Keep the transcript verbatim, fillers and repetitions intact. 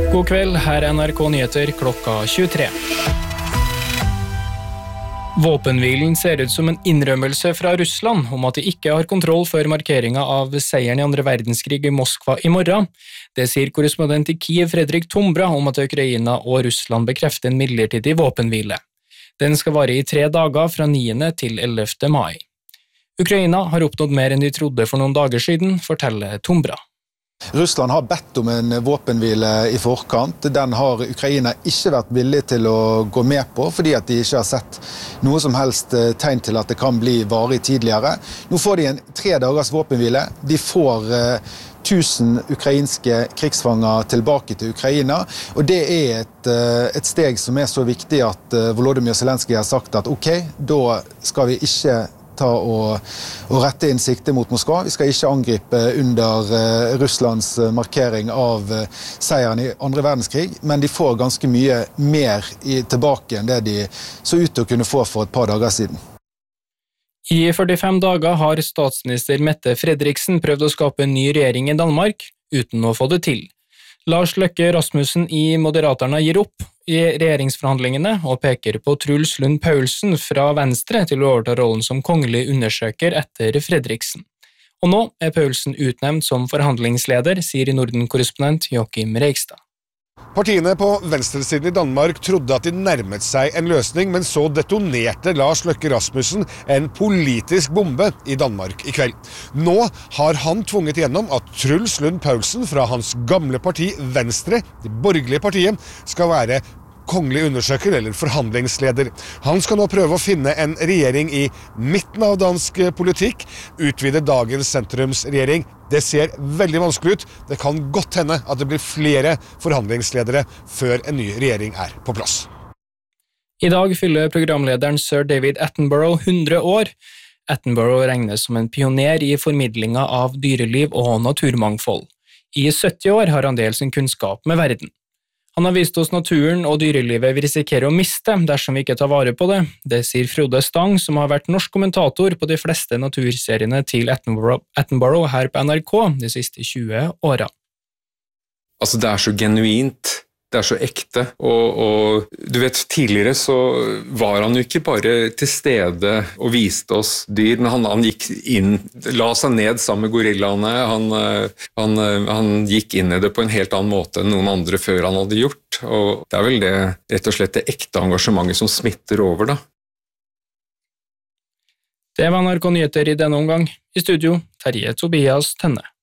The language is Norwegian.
God kveld, her er N R K Nyheter klokka tjuetre. Våpenhvilen ser ut som en innrømmelse fra Russland om at de ikke har kontroll før markeringen av seieren i andre verdenskrig i Moskva i morgen. Det sier korrespondent i Kiev Fredrik Tombra om at Ukraina og Russland bekrefter en midlertidig våpenhvile. Den skal vare i tre dager fra niende til ellevte mai. Ukraina har oppnådd mer enn de trodde for noen dager siden, forteller Tombra. Russland har bedt om en våpenhvile i forkant. Den har Ukraina ikke vært villig til å gå med på, fordi at de ikke har sett noe som helst tegn til at det kan bli varig tidligere. Nå får de en tre dagers våpenhvile. De får eh, tusen ukrainske krigsfanger tilbake til Ukraina, og det er et, et steg som er så viktig at Volodymyr Zelenskyj har sagt at ok, da skal vi ikke ta og, og rette inn sikte mot Moskva. Vi skal ikke angripe under uh, Russlands markering av uh, seieren i andre verdenskrig, men de får ganske mye mer i, tilbake enn det de så ut til å kunne få for et par dager siden. I førtifem dager har statsminister Mette Frederiksen prøvd å skape en ny regjering i Danmark, uten å få det til. Lars Løkke Rasmussen i Moderaterna gir opp i regjeringsforhandlingene og peker på Truls Lund Poulsen fra Venstre til å overta rollen som kongelig undersøker etter Fredriksen. Og nå er Poulsen utnevnt som forhandlingsleder, sier i Norden-korrespondent Joachim Reigstad. Partiene på venstresiden i Danmark trodde at de nærmet seg en løsning, men så detonerte Lars Løkke Rasmussen en politisk bombe i Danmark i kveld. Nå har han tvunget igjennom at Truls Lund Poulsen fra hans gamle parti Venstre, det borgerlige partiet, skal være kongelig undersøker eller forhandlingsleder. Han skal nå prøve å finne en regjering i midten av dansk politikk, utvide dagens sentrumsregjering. Det ser veldig vanskelig ut. Det kan godt hende at det blir flere forhandlingsledere før en ny regjering er på plass. I dag fyller programlederen Sir David Attenborough hundre år. Attenborough regnes som en pioner i formidlingen av dyreliv og naturmangfold. I sytti år har han delt sin kunnskap med verden. Han har vist oss naturen og dyrelivet vi risikerer å miste dersom vi ikke tar vare på det. Det sier Frode Stang, som har vært norsk kommentator på de fleste naturseriene til Attenborough, Attenborough her på N R K de siste tjue åra. Altså, det er så genuint, det er så ekte, og, og du vet, tidligere så var han jo ikke bare til stede og viste oss dyr, men han, han gikk inn, la seg ned sammen med gorillaene, han, han, han gikk inn i det på en helt annen måte enn noen andre før han hadde gjort, og det er vel det, rett og slett det ekte engasjementet som smitter over da. Det var N R K Nyheter i denne omgang. I studio, Terje Tobias Tenne.